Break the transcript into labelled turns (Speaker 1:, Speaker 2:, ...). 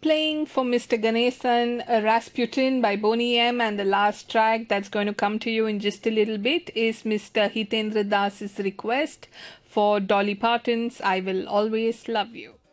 Speaker 1: playing for Mr. Ganesan, Rasputin by Boney M, and the last track that's going to come to you in just a little bit is Mr. Hitendra Das's request for Dolly Parton's I Will Always Love You.